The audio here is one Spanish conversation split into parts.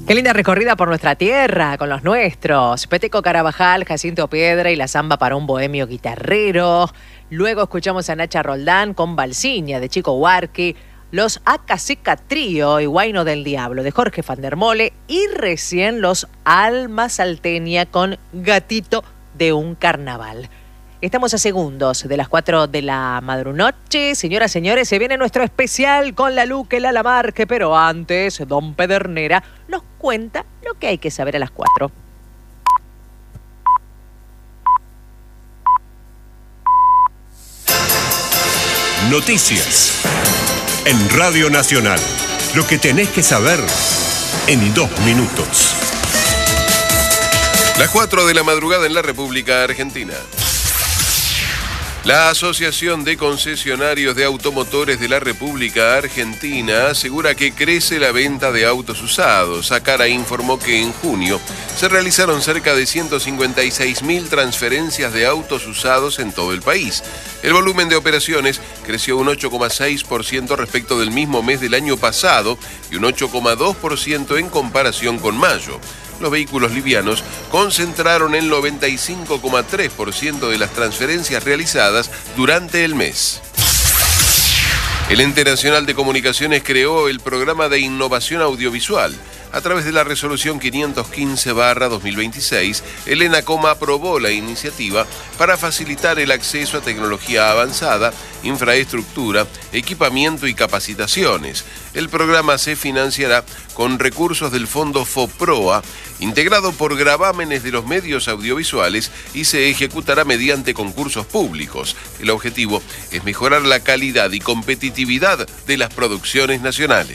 Qué linda recorrida por nuestra tierra, con los nuestros. Peteco Carabajal, Jacinto Piedra y la samba para un bohemio guitarrero. Luego escuchamos a Nacha Roldán con Balsiña de Chico Huarqui. Los Acaseca Trío y Guayno del Diablo de Jorge van der Mole. Y recién los Alma Salteña con Gatito de un Carnaval. Estamos a segundos de las 4 de la madrunoche. Señoras, señores, se viene nuestro especial con la Luque, la Lamarque. Pero antes, don Pedernera nos cuenta lo que hay que saber a las 4. Noticias en Radio Nacional. Lo que tenés que saber en 2 minutos. Las 4 de la madrugada en la República Argentina. La Asociación de Concesionarios de Automotores de la República Argentina asegura que crece la venta de autos usados. Acara informó que en junio se realizaron cerca de 156.000 transferencias de autos usados en todo el país. El volumen de operaciones creció un 8,6% respecto del mismo mes del año pasado y un 8,2% en comparación con mayo. Los vehículos livianos concentraron el 95,3% de las transferencias realizadas durante el mes. El Ente Nacional de Comunicaciones creó el Programa de Innovación Audiovisual. A través de la resolución 515/2026, el ENACOM aprobó la iniciativa para facilitar el acceso a tecnología avanzada, infraestructura, equipamiento y capacitaciones. El programa se financiará con recursos del Fondo FOPROA, integrado por gravámenes de los medios audiovisuales y se ejecutará mediante concursos públicos. El objetivo es mejorar la calidad y competitividad de las producciones nacionales.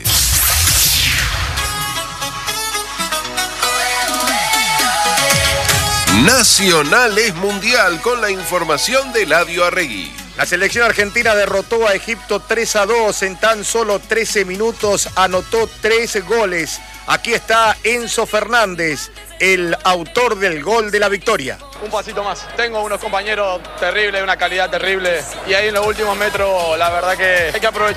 Nacional es mundial con la información de Eladio Arregui. La selección argentina derrotó a Egipto 3-2 en tan solo 13 minutos, anotó 3 goles. Aquí está Enzo Fernández, el autor del gol de la victoria. Un pasito más. Tengo unos compañeros terribles, una calidad terrible. Y ahí en los últimos metros, la verdad que hay que aprovechar.